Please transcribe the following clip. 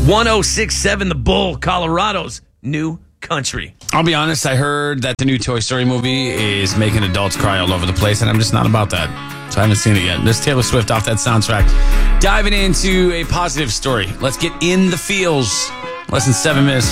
1067 The Bull, Colorado's new country. I'll be honest, I heard that the new Toy Story movie is making adults cry all over the place, and I'm just not about that. So I haven't seen it yet. There's Taylor Swift off that soundtrack. Diving into a positive story. Let's get in the feels. Less than 7 minutes.